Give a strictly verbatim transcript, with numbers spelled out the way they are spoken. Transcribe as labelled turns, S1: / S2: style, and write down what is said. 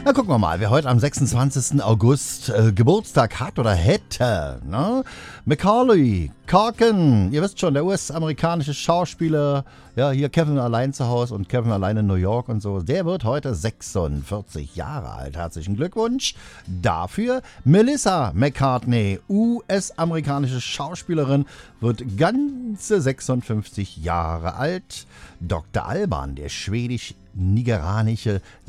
S1: Na, gucken wir mal, wer heute am sechsundzwanzigsten August äh, Geburtstag hat oder hätte. Ne? Macaulay Culkin, ihr wisst schon, der U S-amerikanische Schauspieler, ja, hier Kevin allein zu Hause und Kevin allein in New York und so, der wird heute sechsundvierzig Jahre alt. Herzlichen Glückwunsch dafür. Melissa McCartney, U S-amerikanische Schauspielerin, wird ganze sechsundfünfzig Jahre alt. Doktor Alban, der schwedisch-nigerianische